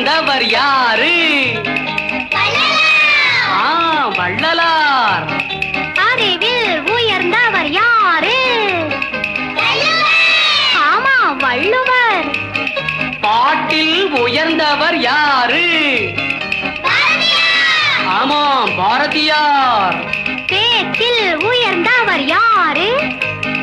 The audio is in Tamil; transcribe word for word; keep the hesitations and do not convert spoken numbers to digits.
உயர்ந்தவர் யாரு? ஆ, வள்ளலார். அறிவில் உயர்ந்தவர் யாரு? ஆமா, வள்ளுவர். பாட்டில் உயர்ந்தவர் யாரு? ஆமாம், பாரதியார். பேச்சில் உயர்ந்தவர் யாரு?